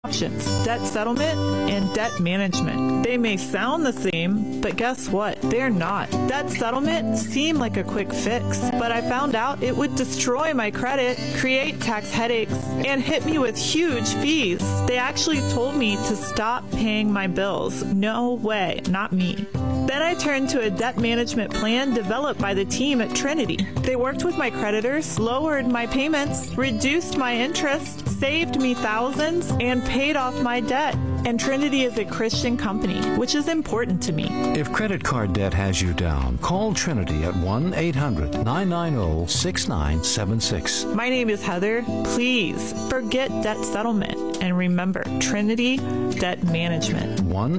options: debt settlement and debt management. They may sound the same, but guess what? They're not. Debt settlement seemed like a quick fix, but I found out it would destroy my credit, create tax headaches, and hit me with huge fees. They actually told me to stop paying my bills. No way, not me. Then I turned to a debt management plan developed by the team at Trinity. They worked with my creditors, lowered my payments, reduced my interest, saved me thousands, and paid off my debt. And Trinity is a Christian company, which is important to me. If credit card debt has you down, call Trinity at 1-800-990-6976. My name is Heather. Please forget debt settlement and remember Trinity Debt Management.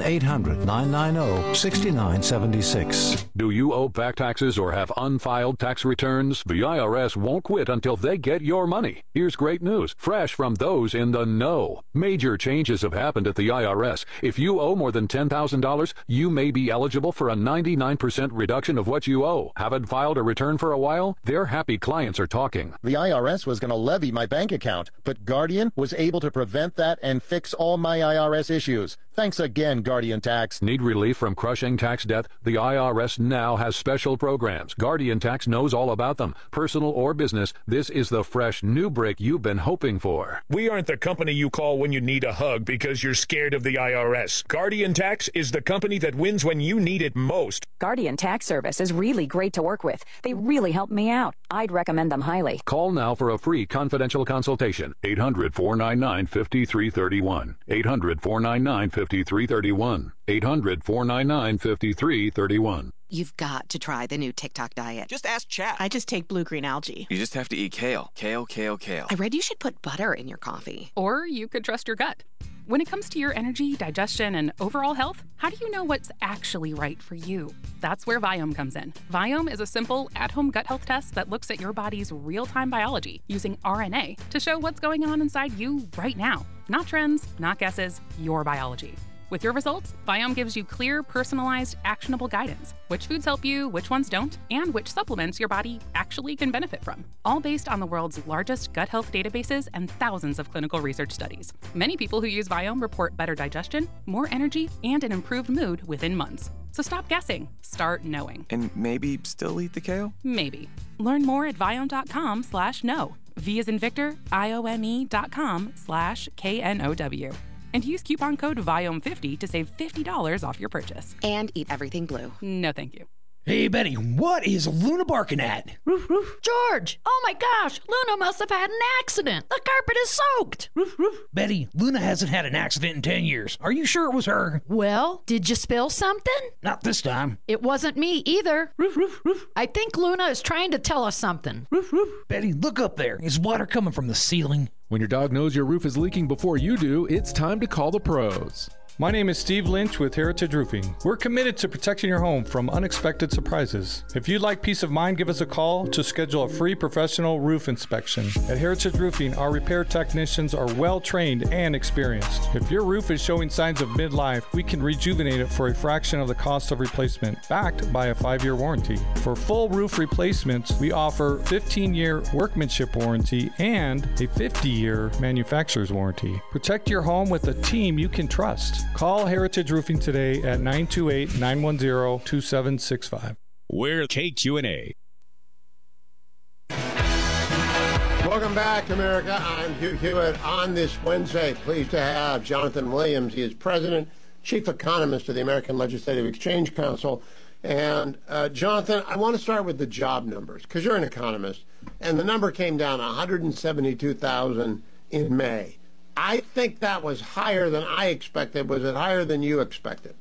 1-800-990-6976. Do you owe back taxes or have unfiled tax returns? The IRS won't quit until they get your money. Here's great news, fresh from those in the know. Major changes have happened at the IRS. If you owe more than $10,000, you may be eligible for a 99% reduction of what you owe. Haven't filed a return for a while? Their happy clients are talking. The IRS was going to levy my bank account, but Guardian was able to prevent that and fix all my IRS issues. Thanks again, Guardian Tax. Need relief from crushing tax debt? The IRS now has special programs. Guardian Tax knows all about them. Personal or business, this is the fresh new break you've been hoping for. We aren't the company you call when you need a hug because you're scared of the IRS. Guardian Tax is the company that wins when you need it most. Guardian Tax Service is really great to work with. They really helped me out. I'd recommend them highly. Call now for a free confidential consultation. 800-499-5331. 800-499-5331. 800-499-5331. You've got to try the new TikTok diet. Just ask Chat. I just take blue-green algae. You just have to eat kale. Kale, kale, kale. I read you should put butter in your coffee. Or you could trust your gut. When it comes to your energy, digestion, and overall health, how do you know what's actually right for you? That's where Viome comes in. Viome is a simple, at-home gut health test that looks at your body's real-time biology using RNA to show what's going on inside you right now. Not trends, not guesses, your biology. With your results, Viome gives you clear, personalized, actionable guidance. Which foods help you, which ones don't, and which supplements your body actually can benefit from. All based on the world's largest gut health databases and thousands of clinical research studies. Many people who use Viome report better digestion, more energy, and an improved mood within months. So stop guessing. Start knowing. And maybe still eat the kale? Maybe. Learn more at Viome.com/know. V as in Victor, IOME.com/KNOW. And use coupon code VIOME50 to save $50 off your purchase. And eat everything blue. No, thank you. Hey, Betty, what is Luna barking at? Roof, roof. George! Oh my gosh! Luna must have had an accident! The carpet is soaked! Roof, roof. Betty, Luna hasn't had an accident in 10 years. Are you sure it was her? Well, did you spill something? Not this time. It wasn't me either. Roof, roof, roof. I think Luna is trying to tell us something. Roof, roof. Betty, look up there. Is water coming from the ceiling? When your dog knows your roof is leaking before you do, it's time to call the pros. My name is Steve Lynch with Heritage Roofing. We're committed to protecting your home from unexpected surprises. If you'd like peace of mind, give us a call to schedule a free professional roof inspection. At Heritage Roofing, our repair technicians are well trained and experienced. If your roof is showing signs of midlife, we can rejuvenate it for a fraction of the cost of replacement, backed by a 5-year warranty. For full roof replacements, we offer 15-year workmanship warranty and a 50-year manufacturer's warranty. Protect your home with a team you can trust. Call Heritage Roofing today at 928-910-2765. We're KQNA. Welcome back, America. I'm Hugh Hewitt. On this Wednesday, pleased to have Jonathan Williams. He is President, Chief Economist of the American Legislative Exchange Council. And, Jonathan, I want to start with the job numbers, because you're an economist. And the number came down 172,000 in May. I think that was higher than I expected. Was it higher than you expected?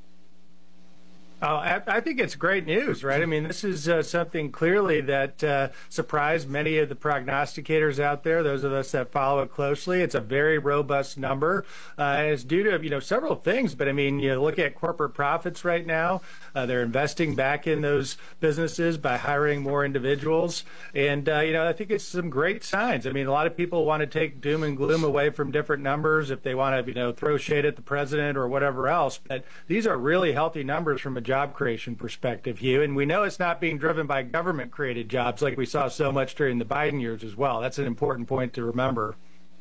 I think it's great news, right? I mean, this is something clearly that surprised many of the prognosticators out there, those of us that follow it closely. It's a very robust number. And it's due to, several things. But, I mean, you look at corporate profits right now. They're investing back in those businesses by hiring more individuals. And, I think it's some great signs. I mean, a lot of people want to take doom and gloom away from different numbers if they want to, throw shade at the president or whatever else. But these are really healthy numbers from a job creation perspective, Hugh. And we know it's not being driven by government-created jobs like we saw so much during the Biden years as well. That's an important point to remember.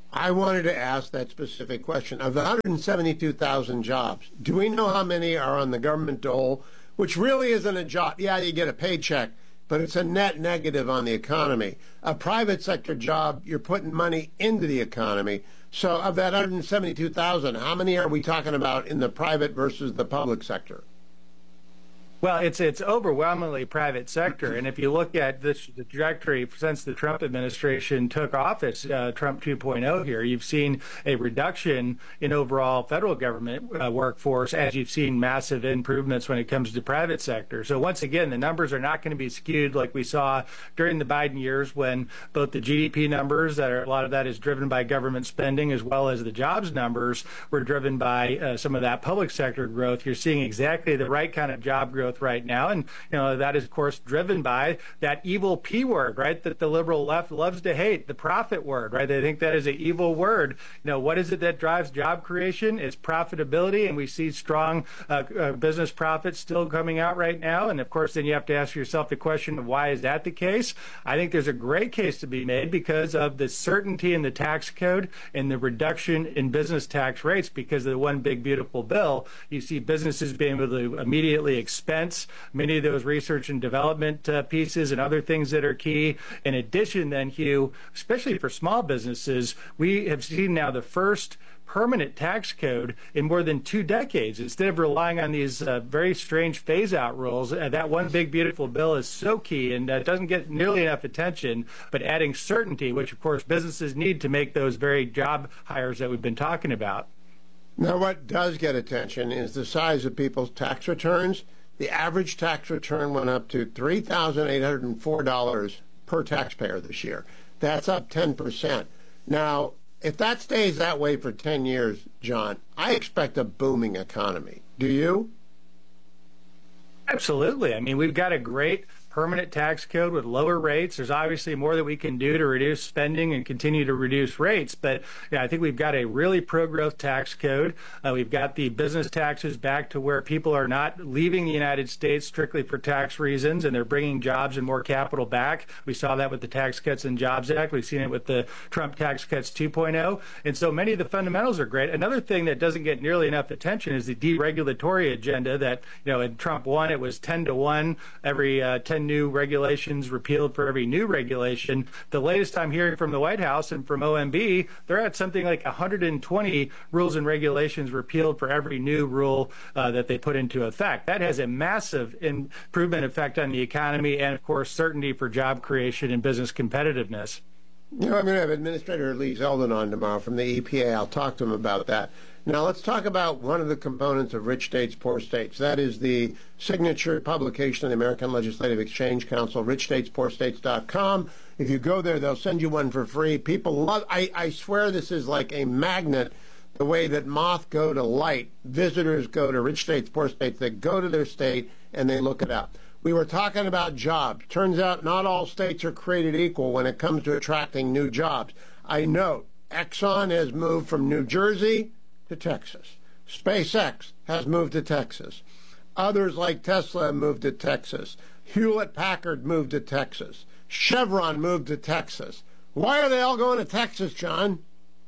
I wanted to ask that specific question. Of the 172,000 jobs, do we know how many are on the government dole, which really isn't a job? Yeah, you get a paycheck, but it's a net negative on the economy. A private sector job, you're putting money into the economy. So of that 172,000, how many are we talking about in the private versus the public sector? Well, it's overwhelmingly private sector, and if you look at the trajectory since the Trump administration took office, Trump 2.0 here, you've seen a reduction in overall federal government workforce as you've seen massive improvements when it comes to private sector. So once again, the numbers are not going to be skewed like we saw during the Biden years when both the GDP numbers, a lot of that is driven by government spending, as well as the jobs numbers were driven by some of that public sector growth. You're seeing exactly the right kind of job growth right now, and that is of course driven by that evil P word, right, that the liberal left loves to hate, the profit word, right? They think that is an evil word. What is it that drives job creation? It's profitability, and we see strong business profits still coming out right now. And of course then you have to ask yourself the question of why is that the case? I think there's a great case to be made because of the certainty in the tax code and the reduction in business tax rates. Because of the one big beautiful bill, you see businesses being able to immediately expense many of those research and development pieces and other things that are key. In addition, then, Hugh, especially for small businesses, we have seen now the first permanent tax code in more than 2 decades. Instead of relying on these very strange phase-out rules, that one big beautiful bill is so key and doesn't get nearly enough attention, but adding certainty, which of course businesses need to make those very job hires that we've been talking about. Now, what does get attention is the size of people's tax returns. The average tax return went up to $3,804 per taxpayer this year. That's up 10%. Now, if that stays that way for 10 years, John, I expect a booming economy. Do you? Absolutely. I mean, we've got a great permanent tax code with lower rates. There's obviously more that we can do to reduce spending and continue to reduce rates. But I think we've got a really pro-growth tax code. We've got the business taxes back to where people are not leaving the United States strictly for tax reasons, and they're bringing jobs and more capital back. We saw that with the Tax Cuts and Jobs Act. We've seen it with the Trump Tax Cuts 2.0. And so many of the fundamentals are great. Another thing that doesn't get nearly enough attention is the deregulatory agenda that, in Trump 1, it was 10-1, every 10 new regulations repealed for every new regulation. The latest I'm hearing from the White House and from OMB, they're at something like 120 rules and regulations repealed for every new rule that they put into effect. That has a massive improvement effect on the economy and, of course, certainty for job creation and business competitiveness. I'm going to have Administrator Lee Zeldin on tomorrow from the EPA. I'll talk to him about that. Now, let's talk about one of the components of Rich States, Poor States. That is the signature publication of the American Legislative Exchange Council, richstatespoorstates.com. If you go there, they'll send you one for free. People love, I swear this is like a magnet, the way that moth go to light. Visitors go to Rich States, Poor States. They go to their state and they look it up. We were talking about jobs. Turns out not all states are created equal when it comes to attracting new jobs. I note Exxon has moved from New Jersey to Texas. SpaceX has moved to Texas. Others like Tesla have moved to Texas. Hewlett-Packard moved to Texas. Chevron moved to Texas. Why are they all going to Texas, John?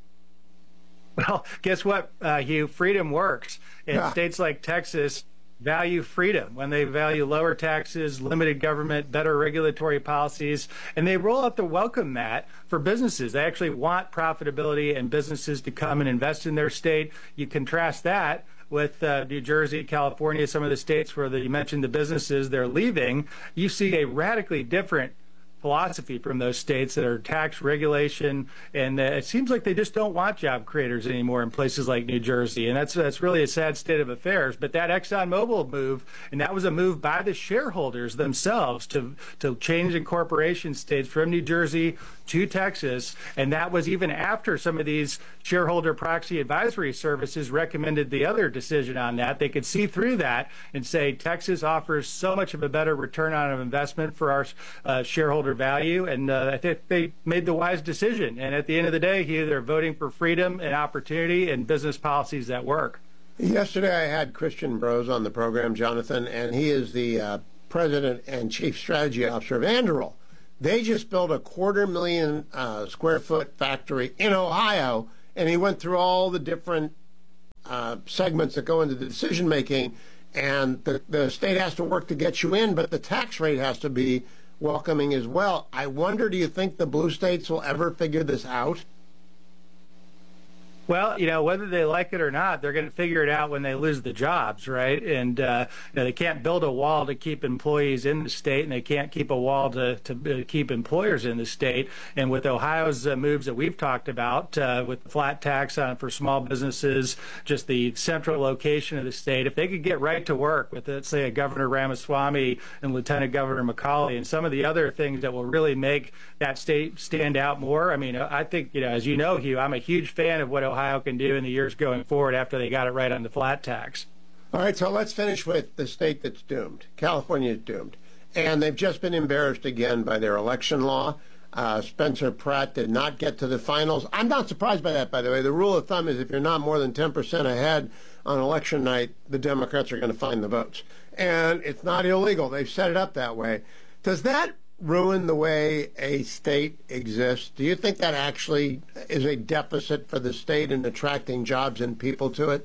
Well, guess what, Hugh? Freedom works. In states like Texas, value freedom, when they value lower taxes, limited government, better regulatory policies, and they roll out the welcome mat for businesses. They actually want profitability and businesses to come and invest in their state. You contrast that with New Jersey, California, some of the states where you mentioned the businesses they're leaving. You see a radically different philosophy from those states that are tax regulation, and it seems like they just don't want job creators anymore in places like New Jersey, and that's really a sad state of affairs. But that ExxonMobil move, and that was a move by the shareholders themselves to change incorporation states from New Jersey to Texas, and that was even after some of these shareholder proxy advisory services recommended the other decision on that. They could see through that and say Texas offers so much of a better return on investment for our shareholder value, and I think they made the wise decision. And at the end of the day, Hugh, they're voting for freedom and opportunity and business policies that work. Yesterday I had Christian Brose on the program, Jonathan, and he is the President and Chief Strategy Officer of Anduril. They just built a 250,000 square foot factory in Ohio, and he went through all the different segments that go into the decision making, and the state has to work to get you in, but the tax rate has to be welcoming as well. I wonder, do you think the blue states will ever figure this out? Well, whether they like it or not, they're going to figure it out when they lose the jobs, right? And they can't build a wall to keep employees in the state, and they can't keep a wall to keep employers in the state. And with Ohio's moves that we've talked about, with the flat tax for small businesses, just the central location of the state, if they could get right to work with, let's say, a Governor Ramaswamy and Lieutenant Governor McCauley and some of the other things that will really make that state stand out more. I mean, I think, as you know, Hugh, I'm a huge fan of what Ohio can do in the years going forward after they got it right on the flat tax. All right, so let's finish with the state that's doomed. California is doomed. And they've just been embarrassed again by their election law. Spencer Pratt did not get to the finals. I'm not surprised by that, by the way. The rule of thumb is if you're not more than 10% ahead on election night, the Democrats are going to find the votes. And it's not illegal. They've set it up that way. Does that ruin the way a state exists? Do you think that actually is a deficit for the state in attracting jobs and people to it?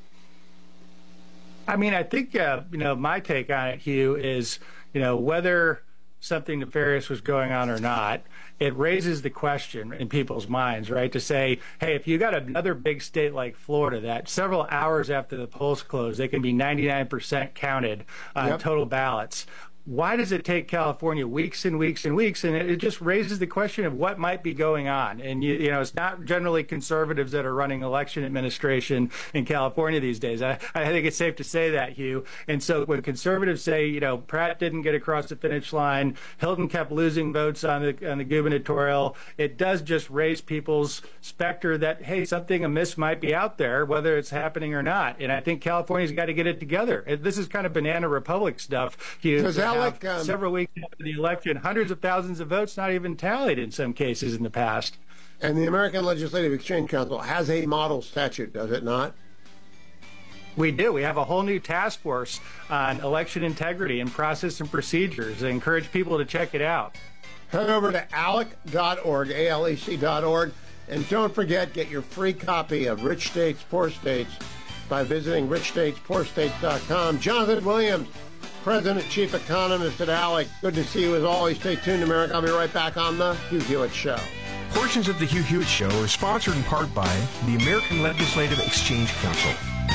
I mean, I think, my take on it, Hugh, is, whether something nefarious was going on or not, it raises the question in people's minds, right? To say, hey, if you got another big state like Florida that several hours after the polls close, they can be 99% counted on total ballots. Why does it take California weeks and weeks and weeks? And it just raises the question of what might be going on. And, it's not generally conservatives that are running election administration in California these days. I think it's safe to say that, Hugh. And so when conservatives say, Pratt didn't get across the finish line, Hilton kept losing votes on the gubernatorial, it does just raise people's specter that, hey, something amiss might be out there, whether it's happening or not. And I think California's got to get it together. This is kind of banana republic stuff, Hugh. Several weeks after the election, hundreds of thousands of votes not even tallied in some cases in the past. And the American Legislative Exchange Council has a model statute, does it not? We do. We have a whole new task force on election integrity and process and procedures. I encourage people to check it out. Head over to alec.org, ALEC.org, and don't forget, get your free copy of Rich States, Poor States by visiting richstatespoorstates.com. Jonathan Williams, President, Chief Economist at ALEC. Good to see you as always. Stay tuned, America. I'll be right back on the Hugh Hewitt Show. Portions of the Hugh Hewitt Show are sponsored in part by the American Legislative Exchange Council.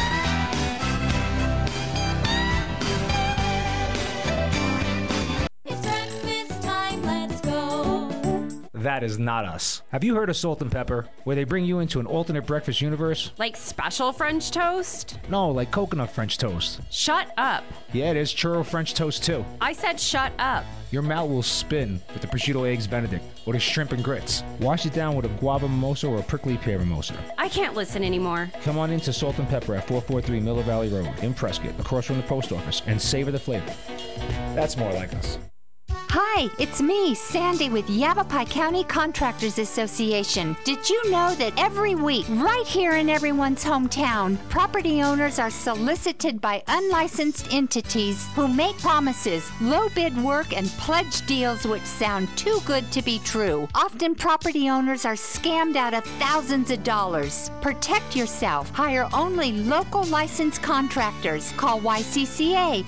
That is not us. Have you heard of Salt and Pepper, where they bring you into an alternate breakfast universe? Like special French toast? No, like coconut French toast. Shut up. Yeah, there's churro French toast too. I said shut up. Your mouth will spin with the prosciutto eggs Benedict or the shrimp and grits. Wash it down with a guava mimosa or a prickly pear mimosa. I can't listen anymore. Come on into Salt and Pepper at 443 Miller Valley Road in Prescott, across from the post office, and savor the flavor. That's more like us. Hi, it's me, Sandy with Yavapai County Contractors Association. Did you know that every week, right here in everyone's hometown, property owners are solicited by unlicensed entities who make promises, low bid work, and pledge deals which sound too good to be true. Often property owners are scammed out of thousands of dollars. Protect yourself. Hire only local licensed contractors. Call YCCA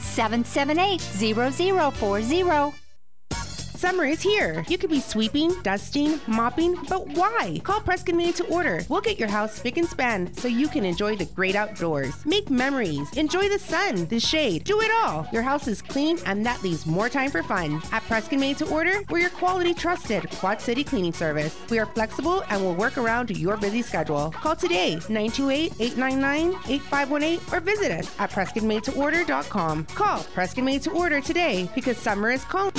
778-0040. Summer is here. You could be sweeping, dusting, mopping, but why? Call Prescott Made to Order. We'll get your house spick and span so you can enjoy the great outdoors. Make memories. Enjoy the sun, the shade. Do it all. Your house is clean and that leaves more time for fun. At Prescott Made to Order, we're your quality trusted Quad City cleaning service. We are flexible and will work around your busy schedule. Call today, 928-899-8518 or visit us at PrescottMadeToOrder.com. Call Prescott Made to Order today because summer is calling.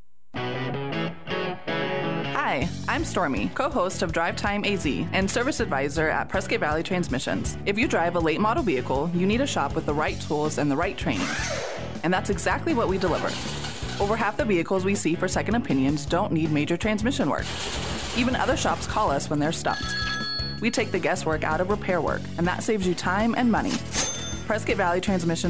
Hi, I'm Stormy, co-host of Drive Time AZ and service advisor at Prescott Valley Transmissions. If you drive a late model vehicle, you need a shop with the right tools and the right training. And that's exactly what we deliver. Over half the vehicles we see for second opinions don't need major transmission work. Even other shops call us when they're stumped. We take the guesswork out of repair work, and that saves you time and money.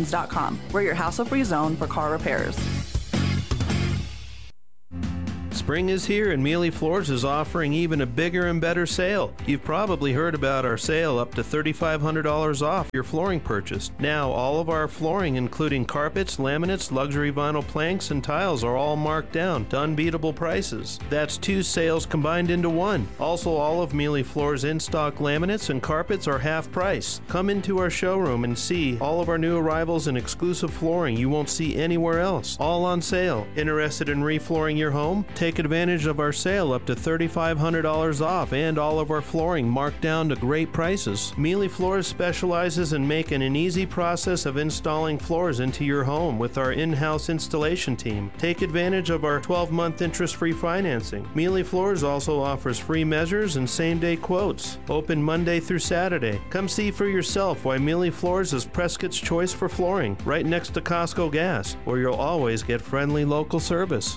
PrescottValleyTransmissions.com. We're your hassle-free zone for car repairs. Spring is here and Mealy Floors is offering even a bigger and better sale. You've probably heard about our sale up to $3,500 off your flooring purchase. Now, all of our flooring, including carpets, laminates, luxury vinyl planks, and tiles, are all marked down to unbeatable prices. That's 2 sales combined into one. Also, all of Mealy Floors' in-stock laminates and carpets are half price. Come into our showroom and see all of our new arrivals and exclusive flooring you won't see anywhere else. All on sale. Interested in reflooring your home? Take advantage of our sale up to $3,500 off and all of our flooring marked down to great prices. Mealy Floors specializes in making an easy process of installing floors into your home with our in-house installation team. Take advantage of our 12-month interest-free financing. Mealy Floors also offers free measures and same-day quotes. Open Monday through Saturday. Come see for yourself why Mealy Floors is Prescott's choice for flooring, right next to Costco Gas, where you'll always get friendly local service.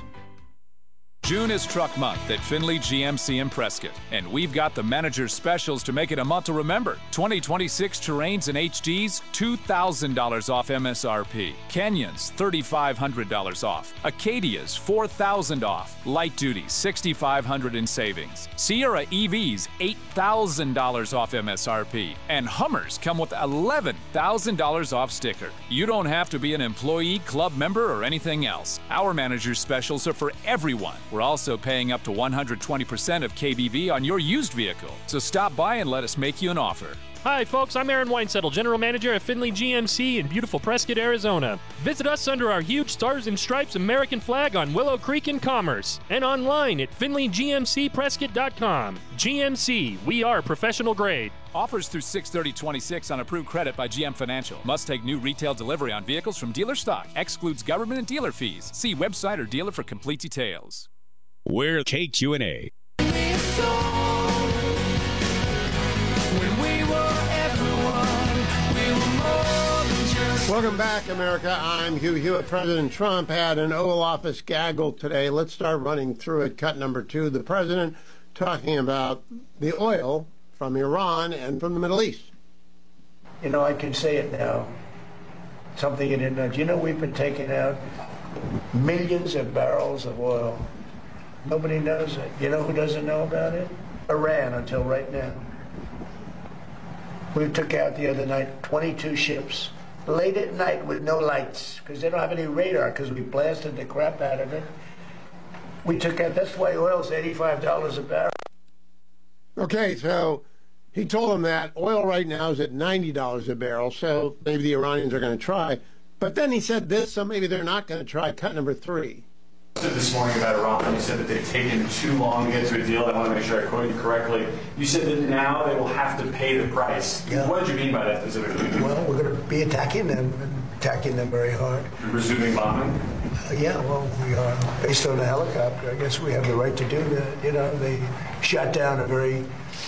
June is Truck Month at Findlay GMC in Prescott, and we've got the manager's specials to make it a month to remember. 2026 Terrains and HDs, $2,000 off MSRP. Kenyans, $3,500 off. Acadias, $4,000 off. Light Duties, $6,500 in savings. Sierra EVs, $8,000 off MSRP. And Hummers come with $11,000 off sticker. You don't have to be an employee, club member, or anything else. Our manager's specials are for everyone. We're also paying up to 120% of KBV on your used vehicle. So stop by and let us make you an offer. Hi, folks. I'm Aaron Weinsettle, General Manager at Findlay GMC in beautiful Prescott, Arizona. Visit us under our huge Stars and Stripes American flag on Willow Creek in Commerce and online at FindlayGMCPrescott.com. GMC, we are professional grade. Offers through 6/30/26 on approved credit by GM Financial. Must take new retail delivery on vehicles from dealer stock. Excludes government and dealer fees. See website or dealer for complete details. We're KQNA. Welcome back, America. I'm Hugh Hewitt. President Trump had an Oval Office gaggle today. Let's start running through it. Cut number 2. The president talking about the oil from Iran and from the Middle East. You know, I can say it now. Something you didn't know. Do you know we've been taking out millions of barrels of oil? Nobody knows it. You know who doesn't know about it? Iran, until right now. We took out the other night 22 ships, late at night with no lights, because they don't have any radar, because we blasted the crap out of it. We took out, that's why oil's $85 a barrel. Okay, so he told them that oil right now is at $90 a barrel, so maybe the Iranians are going to try. But then he said this, so maybe they're not going to try. Cut number 3. This morning about Iran, you said that they've taken too long to get to a deal. I want to make sure I quote you correctly. You said that now they will have to pay the price. Yeah. What did you mean by that specifically? Well, we're going to be attacking them very hard. Resuming bombing? Yeah, well, we are. Based on the helicopter, I guess we have the right to do that. You know, they shot down a very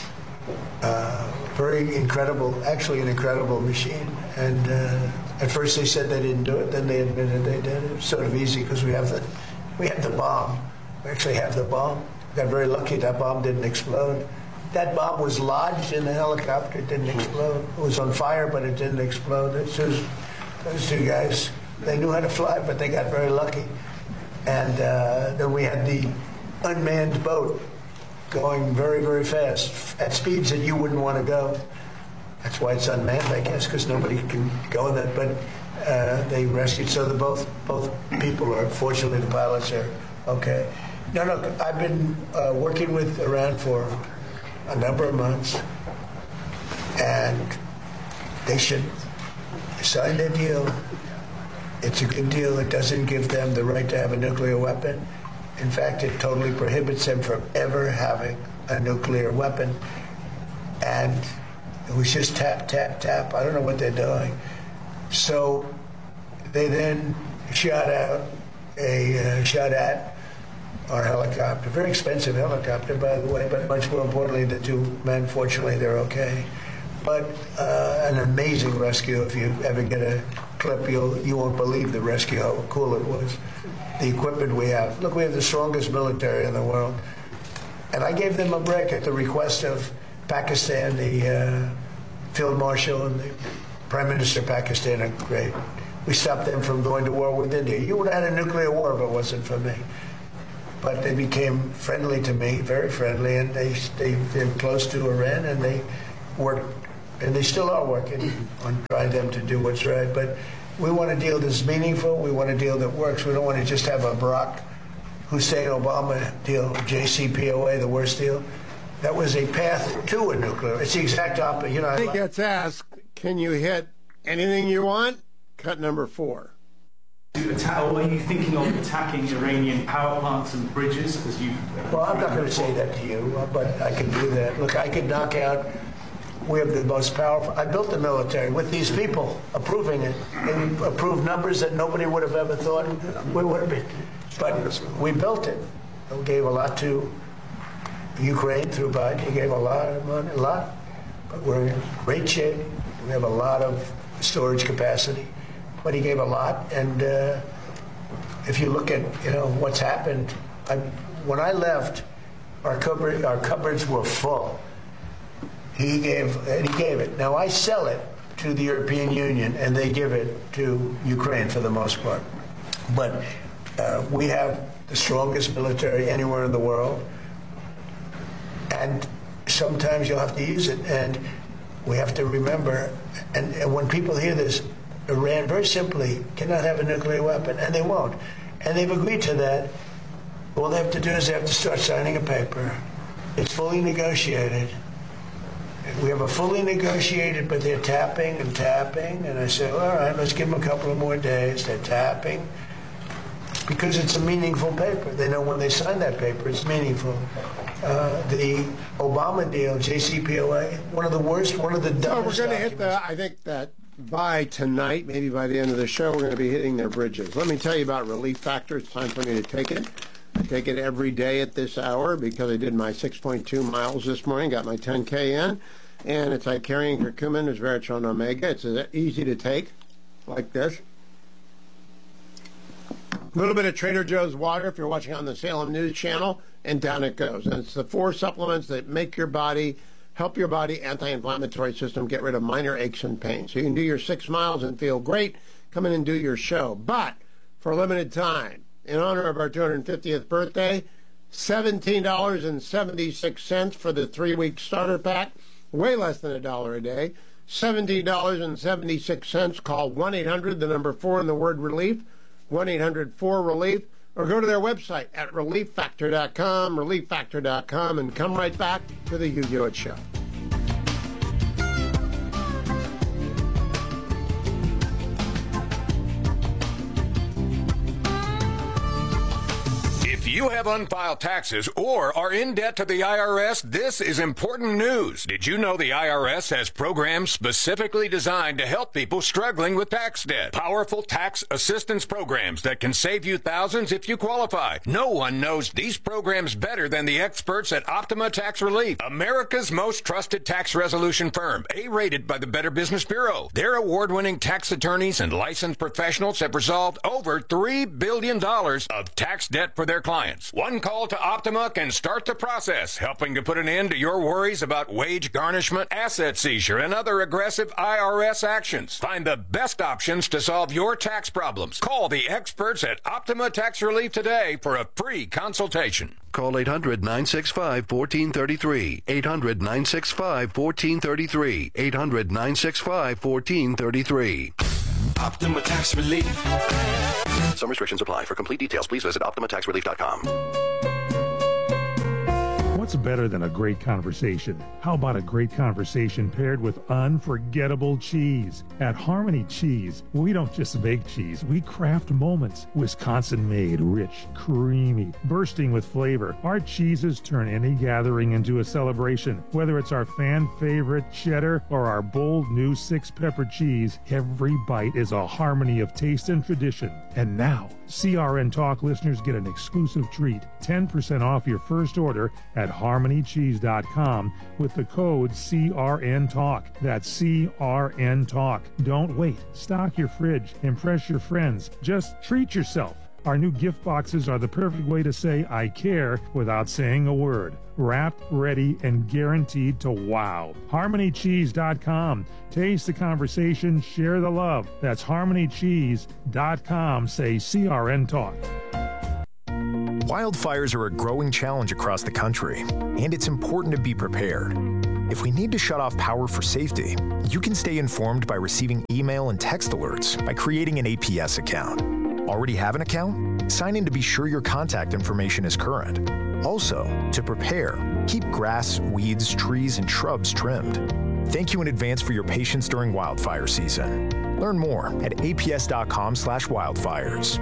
incredible, actually an incredible machine. And at first they said they didn't do it, then they admitted they did. It was sort of easy because we have the bomb. We actually have the bomb. We got very lucky that bomb didn't explode. That bomb was lodged in the helicopter. It didn't explode. It was on fire, but it didn't explode. Those 2 guys, they knew how to fly, but they got very lucky. And then we had the unmanned boat going very, very fast at speeds that you wouldn't want to go. That's why it's unmanned, I guess, because nobody can go in that. But they rescued. So both people are, fortunately, the pilots are okay. No, I've been working with Iran for a number of months, and they should sign their deal. It's a good deal. It doesn't give them the right to have a nuclear weapon. In fact, it totally prohibits them from ever having a nuclear weapon. And it was just tap, tap, tap. I don't know what they're doing. So they then shot at our helicopter. Very expensive helicopter, by the way, but much more importantly, the 2 men, fortunately, they're okay. But an amazing rescue. If you ever get a clip, you won't believe the rescue, how cool it was. The equipment we have. Look, we have the strongest military in the world. And I gave them a break at the request of Pakistan. The Field Marshal and the Prime Minister of Pakistan are great. We stopped them from going to war with India. You would have had a nuclear war if it wasn't for me. but they became friendly to me, very friendly, and they're close to Iran, and they work, and they still are working on trying them to do what's right. But we want a deal that's meaningful. We want a deal that works. We don't want to just have a Barack Hussein Obama deal, JCPOA, the worst deal. That was a path to a nuclear. It's the exact opposite. You know, I think that's asked, can you hit anything you want? Cut number 4. Are you thinking of attacking Iranian power plants and bridges? Well, I'm not going to say that to you, but I can do that. Look, I can knock out. We have the most powerful. I built the military with these people approving it. And we approved numbers that nobody would have ever thought we would have been. But we built it. We gave a lot to Ukraine through Biden. He gave a lot of money, a lot. But we're in great shape. We have a lot of storage capacity. But he gave a lot, and if you look at what's happened, when I left, our cupboards were full. He gave it. Now I sell it to the European Union, and they give it to Ukraine for the most part. But we have the strongest military anywhere in the world, and sometimes you'll have to use it. And we have to remember, and when people hear this, Iran very simply cannot have a nuclear weapon, and they won't. And they've agreed to that. All they have to do is they have to start signing a paper. It's fully negotiated. We have a fully negotiated, but they're tapping and tapping. And I said, all right, let's give them a couple of more days. They're tapping because it's a meaningful paper. They know when they sign that paper, it's meaningful. The Obama deal, JCPOA, one of the worst, one of the dumbest. We're going to hit I think that by tonight, maybe by the end of the show, we're going to be hitting their bridges. Let me tell you about Relief Factor. It's time for me to take it. I take it every day at this hour because I did my 6.2 miles this morning, got my 10K in, and it's Icarian curcumin, resveratrol, omega. It's easy to take, like this. A little bit of Trader Joe's water if you're watching on the Salem News Channel, and down it goes. And it's the 4 supplements that make your body, help your body, anti-inflammatory system, get rid of minor aches and pains. So you can do your 6 miles and feel great. Come in and do your show. But for a limited time, in honor of our 250th birthday, $17.76 for the 3-week starter pack, way less than $1 a day. $17.76. Call 1-800, the number 4 and the word relief, 1-800-4-RELIEF, or go to their website at relieffactor.com, relieffactor.com, and come right back to the Hugh Hewitt Show. If you have unfiled taxes or are in debt to the IRS, this is important news. Did you know the IRS has programs specifically designed to help people struggling with tax debt? Powerful tax assistance programs that can save you thousands if you qualify. No one knows these programs better than the experts at Optima Tax Relief, America's most trusted tax resolution firm, A-rated by the Better Business Bureau. Their award-winning tax attorneys and licensed professionals have resolved over $3 billion of tax debt for their clients. One call to Optima can start the process, helping to put an end to your worries about wage garnishment, asset seizure, and other aggressive IRS actions. Find the best options to solve your tax problems. Call the experts at Optima Tax Relief today for a free consultation. Call 800-965-1433. 800-965-1433. 800-965-1433. Optima Tax Relief. Some restrictions apply. For complete details, please visit OptimaTaxRelief.com. What's better than a great conversation? How about a great conversation paired with unforgettable cheese? At Harmony Cheese, we don't just make cheese, we craft moments. Wisconsin-made, rich, creamy, bursting with flavor. Our cheeses turn any gathering into a celebration. Whether it's our fan-favorite cheddar or our bold new 6-pepper cheese, every bite is a harmony of taste and tradition. And now, CRN Talk listeners get an exclusive treat, 10% off your first order at harmonycheese.com with the code CRNTalk. That's CRN Talk. Don't wait. Stock your fridge. Impress your friends. Just treat yourself. Our new gift boxes are the perfect way to say I care without saying a word. Wrapped, ready, and guaranteed to wow. HarmonyCheese.com. Taste the conversation, share the love. That's HarmonyCheese.com. Say CRN Talk. Wildfires are a growing challenge across the country, and it's important to be prepared. If we need to shut off power for safety, you can stay informed by receiving email and text alerts by creating an APS account. Already have an account? Sign in to be sure your contact information is current. Also, to prepare, keep grass, weeds, trees, and shrubs trimmed. Thank you in advance for your patience during wildfire season. Learn more at aps.com/wildfires.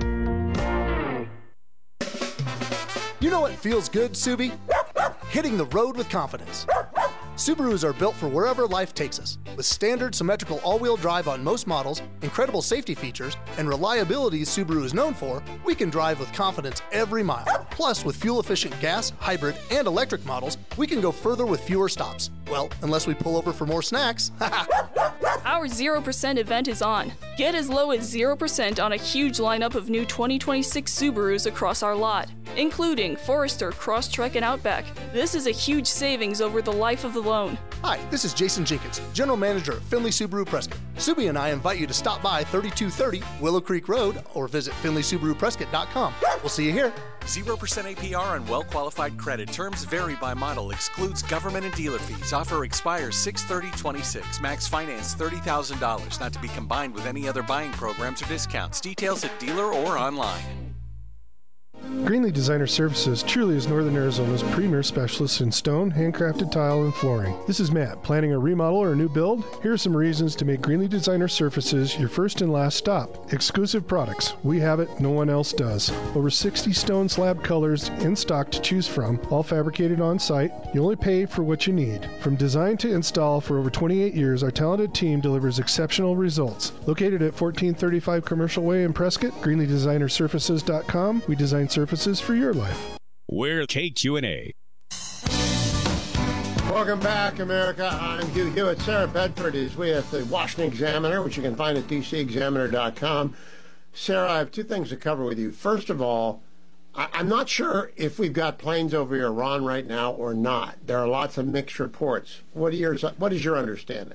You know what feels good, Subi? Hitting the road with confidence. Subarus are built for wherever life takes us. With standard symmetrical all-wheel drive on most models, incredible safety features, and reliability Subaru is known for, we can drive with confidence every mile. Plus, with fuel-efficient gas, hybrid, and electric models, we can go further with fewer stops. Well, unless we pull over for more snacks. Our 0% event is on. Get as low as 0% on a huge lineup of new 2026 Subarus across our lot, including Forester, Crosstrek, and Outback. This is a huge savings over the life of the loan. Hi, this is Jason Jenkins, General Manager at Finley Subaru Prescott. Subi and I invite you to stop by 3230 Willow Creek Road or visit FinleySubaruPrescott.com. We'll see you here. 0% APR on well-qualified credit. Terms vary by model. Excludes government and dealer fees. Offer expires 6/30/26. Max finance $30,000. Not to be combined with any other buying programs or discounts. Details at dealer or online. Greenlee Designer Services truly is Northern Arizona's premier specialist in stone, handcrafted tile, and flooring. This is Matt. Planning a remodel or a new build? Here are some reasons to make Greenlee Designer Services your first and last stop. Exclusive products. We have it, no one else does. Over 60 stone slab colors in stock to choose from, all fabricated on site. You only pay for what you need. From design to install for over 28 years, our talented team delivers exceptional results. Located at 1435 Commercial Way in Prescott, GreenleeDesignerSurfaces.com. We design surfaces for your life. We're KQNA. Welcome back, America. I'm Hugh Hewitt. Sarah Bedford is with the Washington Examiner, which you can find at dcexaminer.com. Sarah, I have two things to cover with you. First of all, I'm not sure if we've got planes over Iran right now or not. There are lots of mixed reports. What is your understanding?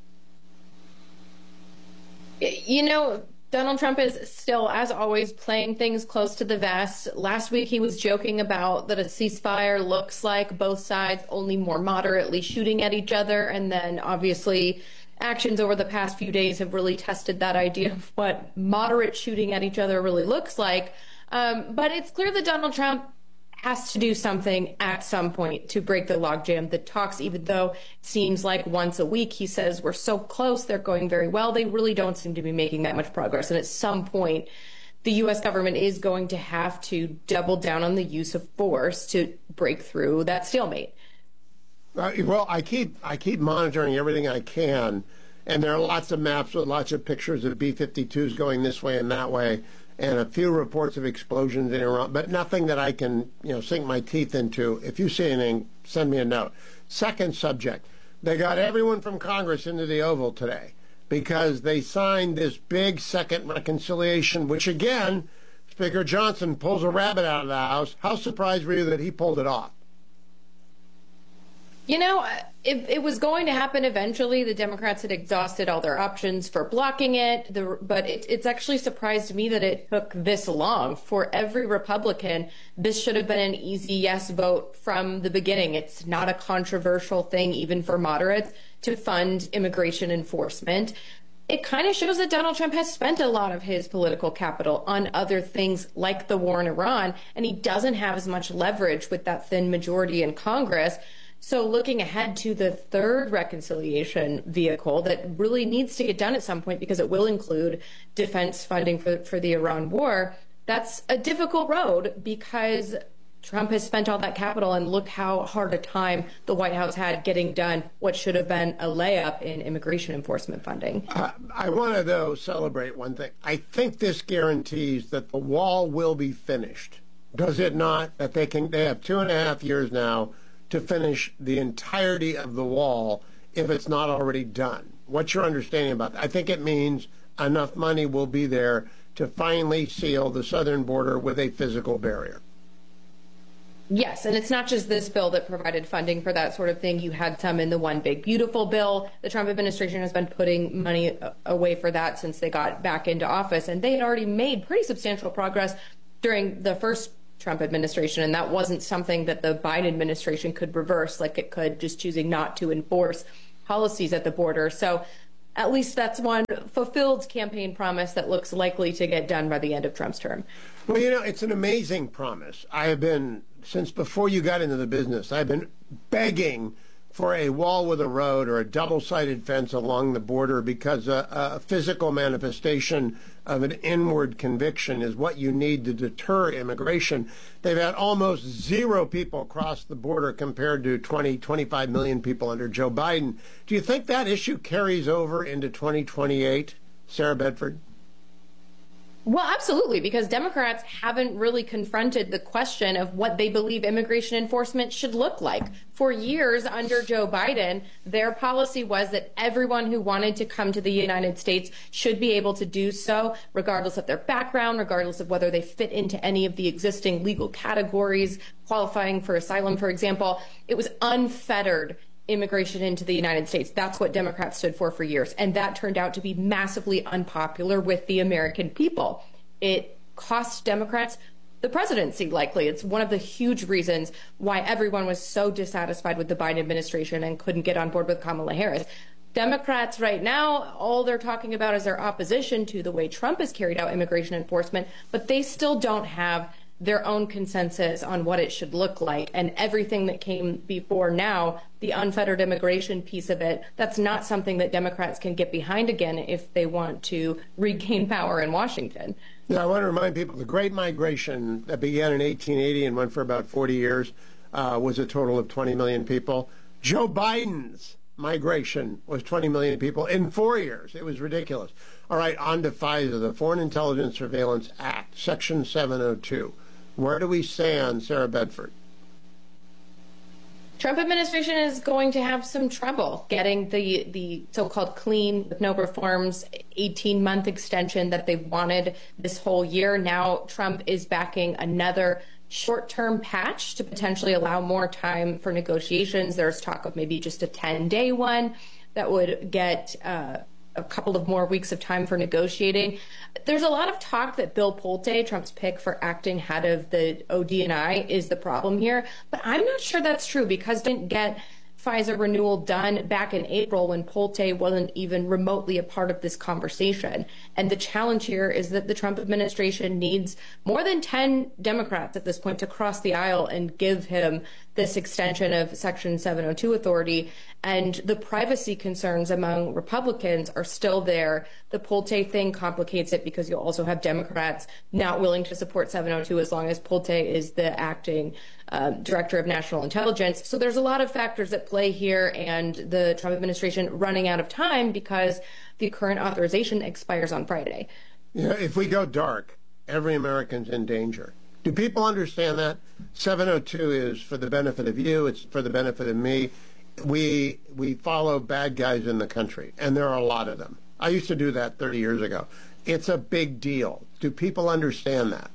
You know, Donald Trump is still, as always, playing things close to the vest. Last week, he was joking about that a ceasefire looks like both sides only more moderately shooting at each other. And then, obviously, actions over the past few days have really tested that idea of what moderate shooting at each other really looks like. But it's clear that Donald Trump has to do something at some point to break the logjam. The talks, even though it seems like once a week, he says we're so close, they're going very well, they really don't seem to be making that much progress. And at some point, the U.S. government is going to have to double down on the use of force to break through that stalemate. Well, I keep monitoring everything I can, and there are lots of maps with lots of pictures of B-52s going this way and that way, and a few reports of explosions in Iran, but nothing that I can, sink my teeth into. If you see anything, send me a note. Second subject, they got everyone from Congress into the Oval today because they signed this big second reconciliation, which again, Speaker Johnson pulls a rabbit out of the house. How surprised were you that he pulled it off? You know, it was going to happen eventually. The Democrats had exhausted all their options for blocking it, but it's actually surprised me that it took this long. For every Republican, this should have been an easy yes vote from the beginning. It's not a controversial thing, even for moderates, to fund immigration enforcement. It kind of shows that Donald Trump has spent a lot of his political capital on other things like the war in Iran, and he doesn't have as much leverage with that thin majority in Congress. So looking ahead to the third reconciliation vehicle that really needs to get done at some point because it will include defense funding for the Iran war, that's a difficult road because Trump has spent all that capital, and look how hard a time the White House had getting done what should have been a layup in immigration enforcement funding. I want to, though, celebrate one thing. I think this guarantees that the wall will be finished. Does it not? That they have 2.5 years now to finish the entirety of the wall if it's not already done. What's your understanding about that? I think it means enough money will be there to finally seal the southern border with a physical barrier. Yes, and it's not just this bill that provided funding for that sort of thing. You had some in the One Big Beautiful bill. The Trump administration has been putting money away for that since they got back into office, and they had already made pretty substantial progress during the first Trump administration, and that wasn't something that the Biden administration could reverse like it could just choosing not to enforce policies at the border. So at least that's one fulfilled campaign promise that looks likely to get done by the end of Trump's term. Well, you know, it's an amazing promise. I have been, since before you got into the business, I've been begging for a wall with a road or a double-sided fence along the border because a physical manifestation of an inward conviction is what you need to deter immigration. They've had almost zero people cross the border compared to 25 million people under Joe Biden. Do you think that issue carries over into 2028, Sarah Bedford? Well, absolutely, because Democrats haven't really confronted the question of what they believe immigration enforcement should look like. For years under Joe Biden, their policy was that everyone who wanted to come to the United States should be able to do so, regardless of their background, regardless of whether they fit into any of the existing legal categories, qualifying for asylum, for example. It was unfettered immigration into the United States. That's what Democrats stood for years. And that turned out to be massively unpopular with the American people. It cost Democrats the presidency, likely. It's one of the huge reasons why everyone was so dissatisfied with the Biden administration and couldn't get on board with Kamala Harris. Democrats right now, all they're talking about is their opposition to the way Trump has carried out immigration enforcement, but they still don't have their own consensus on what it should look like. And everything that came before now, the unfettered immigration piece of it, that's not something that Democrats can get behind again if they want to regain power in Washington. Yeah, I want to remind people the Great Migration that began in 1880 and went for about 40 years was a total of 20 million people. Joe Biden's migration was 20 million people in 4 years. It was ridiculous. All right, on to FISA, the Foreign Intelligence Surveillance Act, Section 702. Where do we stand, Sarah Bedford? Trump administration is going to have some trouble getting the so-called clean, with no reforms, 18-month extension that they wanted this whole year. Now Trump is backing another short-term patch to potentially allow more time for negotiations. There's talk of maybe just a 10-day one that would get a couple of more weeks of time for negotiating. There's a lot of talk that Bill Pulte, Trump's pick for acting head of the ODNI, is the problem here. But I'm not sure that's true because didn't get FISA renewal done back in April when Pulte wasn't even remotely a part of this conversation. And the challenge here is that the Trump administration needs more than 10 Democrats at this point to cross the aisle and give him this extension of Section 702 authority. And the privacy concerns among Republicans are still there. The Pulte thing complicates it because you'll also have Democrats not willing to support 702 as long as Pulte is the acting director of national intelligence. So there's a lot of factors at play here, and the Trump administration running out of time because the current authorization expires on Friday. You know, if we go dark, every American's in danger. Do people understand that? 702 is for the benefit of you. It's for the benefit of me. We follow bad guys in the country, and there are a lot of them. I used to do that 30 years ago. It's a big deal. Do people understand that?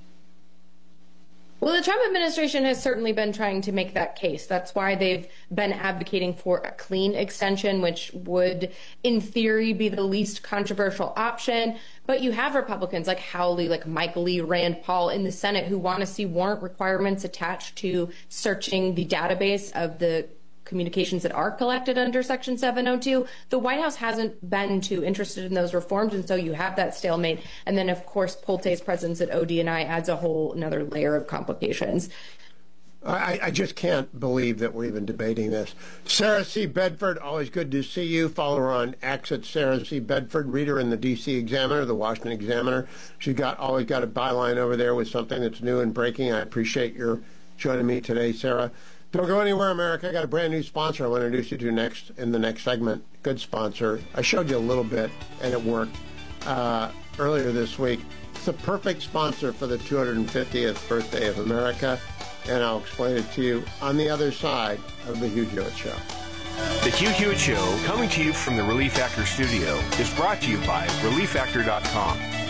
Well, the Trump administration has certainly been trying to make that case. That's why they've been advocating for a clean extension, which would, in theory, be the least controversial option. But you have Republicans like Hawley, like Michael Lee, Rand Paul in the Senate who want to see warrant requirements attached to searching the database of the communications that are collected under Section 702. The White House hasn't been too interested in those reforms, and so you have that stalemate. And then, of course, Pulte's presence at ODNI adds a whole another layer of complications. I just can't believe that we're even debating this. Sarah C. Bedford, always good to see you. Follow her on X at Sarah C. Bedford. Read her in the D.C. Examiner, the Washington Examiner. She's always got a byline over there with something that's new and breaking. I appreciate your joining me today, Sarah. Don't go anywhere, America. I got a brand new sponsor I want to introduce you to next in the next segment. Good sponsor. I showed you a little bit, and it worked earlier this week. It's the perfect sponsor for the 250th birthday of America, and I'll explain it to you on the other side of the Hugh Hewitt Show. The Hugh Hewitt Show, coming to you from the Relief Factor studio, is brought to you by ReliefFactor.com.